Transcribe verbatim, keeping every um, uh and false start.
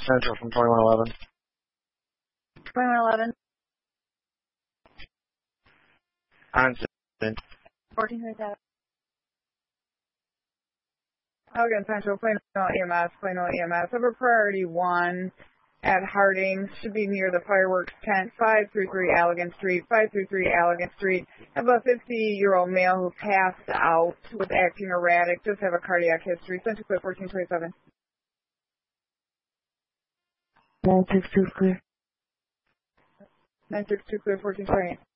Central from twenty-one eleven. twenty-one eleven. On fourteen twenty-seven. Elgin Central, Plano E M S, Plano E M S. Upper priority one at Harding should be near the fireworks tent, five three three Allegan Street, five three three Allegan Street. Have a fifty-year-old male who passed out, was acting erratic, just have a cardiac history. Central clear, fourteen twenty-seven. nine six two clear. nine six two clear, fourteen twenty-eight.